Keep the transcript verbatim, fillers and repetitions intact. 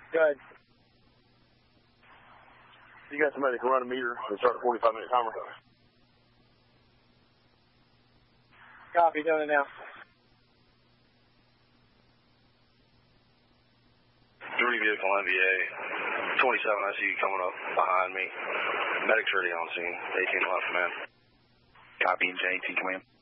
Go ahead. You got somebody that can run a meter and start a forty-five minute timer? Copy, doing it now. Three vehicle N V A, twenty-seven, I see you coming up behind me. Medics ready on scene, eighteen left, man. Copy, J T, command.